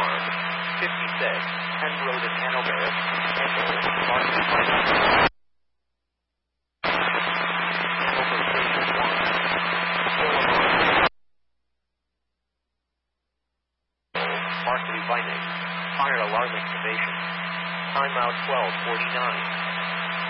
Farm, 56, Penn Road in Hanover, Varsity Finance. Hanover Station 1. Varsity Finance. Fire alarm activation. Timeout 12:49.